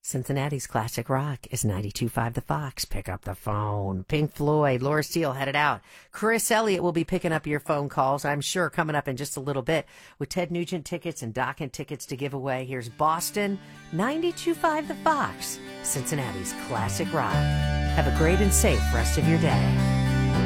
Cincinnati's classic rock is 92.5 The Fox. Pick up the phone. Pink Floyd, Laura Steele headed out. Chris Elliott will be picking up your phone calls, I'm sure, coming up in just a little bit with Ted Nugent tickets and Dokken tickets to give away. Here's Boston, 92.5 The Fox, Cincinnati's classic rock. Have a great and safe rest of your day.